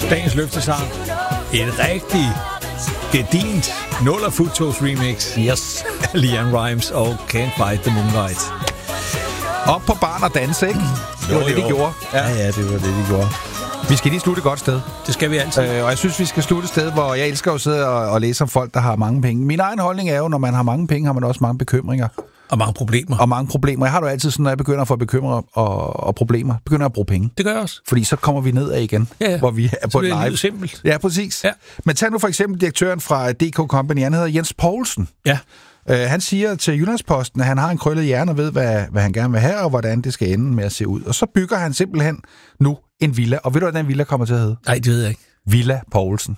Dagens løftesang. Et rigtig gedint nuller Futos remix. Yes. Leanne Rimes og Can't Fight the Moonlight. Op på barn og danse, ikke? Det var det, de gjorde. Ja, det var det, de gjorde. Vi skal lige slutte et godt sted. Det skal vi altid. Og jeg synes, vi skal slutte et sted, hvor jeg elsker at sidde og læse om folk, der har mange penge. Min egen holdning er jo, når man har mange penge, har man også mange bekymringer. Og mange problemer. Jeg har det altid sådan, når jeg begynder at få bekymringer og problemer, begynder jeg at bruge penge. Det gør jeg også. Fordi så kommer vi nedad igen, hvor vi er på live. Det simpelt. Ja, præcis. Ja. Men tag nu for eksempel direktøren fra DK Company, han hedder Jens Poulsen. Ja. Han siger til Jyllandsposten, at han har en krøllet hjerne og ved, hvad han gerne vil have, og hvordan det skal ende med at se ud. Og så bygger han simpelthen nu en villa. Og ved du, hvad den villa kommer til at hedde? Nej, det ved jeg ikke. Villa Poulsen.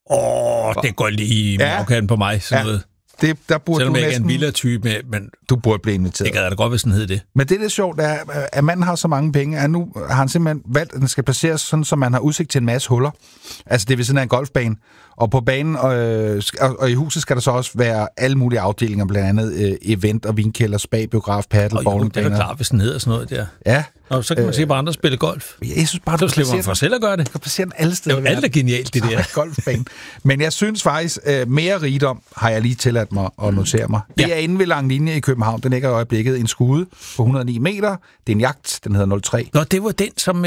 Det går lige i magkatten på mig, sådan noget. Der burde selvom du jeg ikke er næsten... en villa-type, men... Du burde blive inviteret. Det kan da godt, hvis den hed det. Men det er sjovt, at manden har så mange penge, at nu har han simpelthen valgt, at den skal placeres sådan, så man har udsigt til en masse huller. Altså det vil sådan en golfbane. Og på banen og i huset skal der så også være alle mulige afdelinger, blandt andet event og vinkælder, spa, biograf, paddle, bowlingbaner. Det er da klart, hvis den hedder sådan noget der. Ja. Og så kan man se på andre spille golf. Jeg synes bare, så slipper man for selv at gøre det. Du kan placere den alle steder. Det er jo alt er genialt, det der. Golfbane. Men jeg synes faktisk, mere rigdom har jeg lige tilladt mig at notere mig. Det er inde ved Lang Linje i København. Den ligger i øjeblikket en skude på 109 meter. Det er en jagt. Den hedder 03. Nå, det var den, som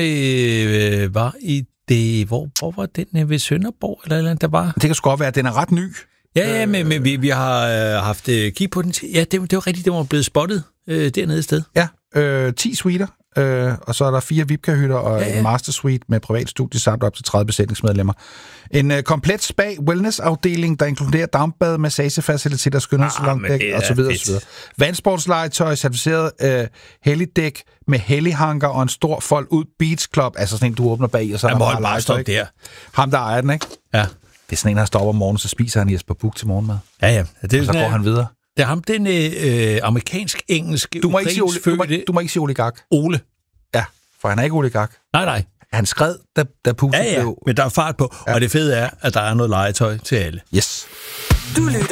var i det... Hvor var den? Ved Sønderborg? Eller der var? Det kan sgu godt være, at den er ret ny. Ja, men vi har haft kig på den. Ja, det var rigtigt. Det var blevet spottet dernede et sted. Ja, 10 suiter. Og så er der 4 VIP-hytter og en master suite med privat studie samt op til 30 besætningsmedlemmer. En komplet spa-wellness-afdeling, der inkluderer dampbad, massagefaciliteter, skønhedssalondæk og så videre. Vandsportlegetøj, certificeret helidæk med helihanker og en stor fold ud beach club. Altså sådan en, du åbner bag, og så er der bare legetøj. Der. Ham, der ejer den, ikke? Ja. Det er sådan en, der står op om morgenen, så spiser han Jesper Buch til morgenmad. Ja. Det og så går han videre. Det er ham, den amerikansk-engelske du må ikke sige oligark. Ole. Ja, for han er ikke oligark. Nej. Han skred, da Putin blev... men der er fart på. Ja. Og det fede er, at der er noget legetøj til alle. Yes. Du lytter